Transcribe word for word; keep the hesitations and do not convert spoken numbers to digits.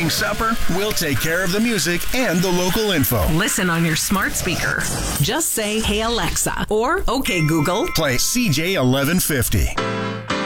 making supper, we'll take care of the music and the local info. Listen on your smart speaker. Just say, "Hey Alexa," or "Okay Google." Play C J eleven fifty.